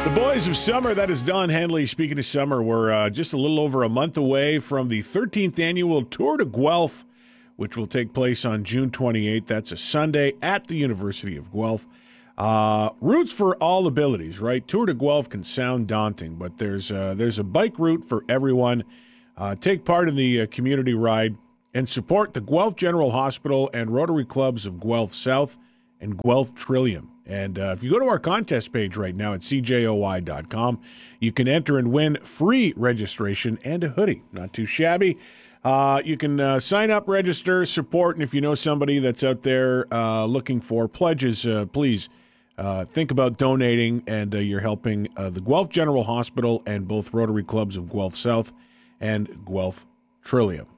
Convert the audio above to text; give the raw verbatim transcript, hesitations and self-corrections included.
The Boys of Summer, that is Don Henley. Speaking of summer, we're uh, just a little over a month away from the thirteenth annual Tour de Guelph, which will take place on June twenty-eighth. That's a Sunday at the University of Guelph. Uh, routes for all abilities, right? Tour de Guelph can sound daunting, but there's, uh, there's a bike route for everyone. Uh, take part in the uh, community ride and support the Guelph General Hospital and Rotary Clubs of Guelph South and Guelph Trillium. And uh, if you go to our contest page right now at c j o y dot com, you can enter and win free registration and a hoodie. Not too shabby. Uh, you can uh, sign up, register, support, and if you know somebody that's out there uh, looking for pledges, uh, please uh, think about donating, and uh, you're helping uh, the Guelph General Hospital and both Rotary Clubs of Guelph South and Guelph Trillium.